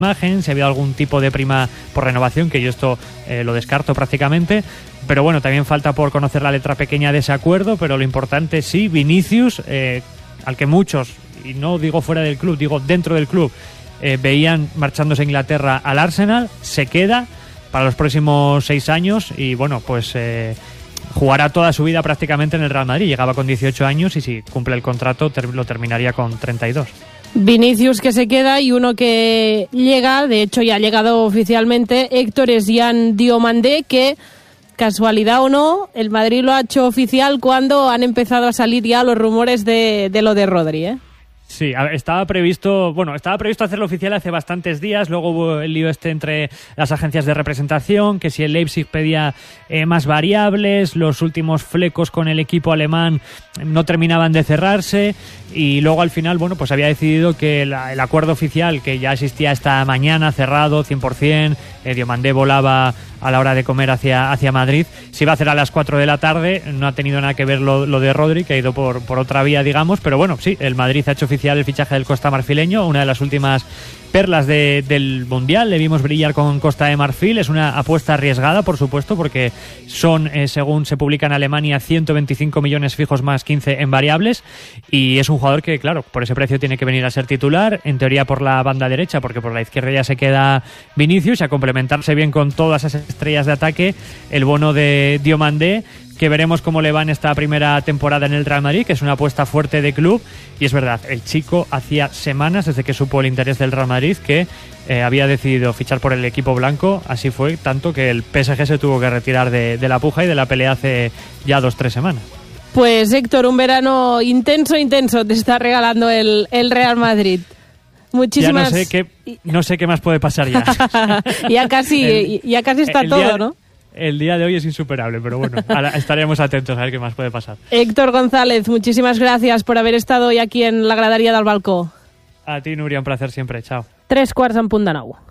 imagen, si ha habido algún tipo de prima por renovación, que yo esto lo descarto prácticamente, pero bueno, también falta por conocer la letra pequeña de ese acuerdo, pero lo importante sí, Vinicius, al que muchos, y no digo fuera del club, digo dentro del club, veían marchándose a Inglaterra al Arsenal, se queda para los próximos 6 años y bueno, pues jugará toda su vida prácticamente en el Real Madrid. Llegaba con 18 años y si cumple el contrato lo terminaría con 32. Vinicius que se queda y uno que llega, de hecho ya ha llegado oficialmente, Héctor Esyan Diomandé, que casualidad o no, el Madrid lo ha hecho oficial cuando han empezado a salir ya los rumores de lo de Rodri, ¿eh? Sí, estaba previsto hacerlo oficial hace bastantes días, luego hubo el lío entre las agencias de representación, que si el Leipzig pedía más variables, los últimos flecos con el equipo alemán no terminaban de cerrarse y luego al final, bueno, pues había decidido que el acuerdo oficial que ya existía esta mañana, cerrado, 100%, Diomandé volaba a la hora de comer hacia Madrid, se iba a hacer a las 4 de la tarde, no ha tenido nada que ver lo de Rodri, que ha ido por otra vía, digamos, pero bueno, sí, el Madrid ha hecho oficial el fichaje del Costa Marfileño, una de las últimas perlas del Mundial, le vimos brillar con Costa de Marfil, es una apuesta arriesgada, por supuesto, porque son, según se publica en Alemania, 125 millones fijos más 15 en variables, y es un jugador que, claro, por ese precio tiene que venir a ser titular, en teoría por la banda derecha, porque por la izquierda ya se queda Vinicius, y a complementarse bien con todas esas estrellas de ataque, el bono de Diomandé, que veremos cómo le va en esta primera temporada en el Real Madrid, que es una apuesta fuerte de club, y es verdad, el chico hacía semanas desde que supo el interés del Real Madrid que había decidido fichar por el equipo blanco, así fue tanto que el PSG se tuvo que retirar de la puja y de la pelea hace ya 2-3 semanas. Pues Héctor, un verano intenso te está regalando el Real Madrid. Muchísimas... Ya no sé qué más puede pasar ya. ya casi está todo, ¿no? El día de hoy es insuperable, pero bueno, ahora estaremos atentos a ver qué más puede pasar. Héctor González, muchísimas gracias por haber estado hoy aquí en la graderia del balcó. A ti, Núria, un placer siempre. Chao. 3:15 en punt de 9.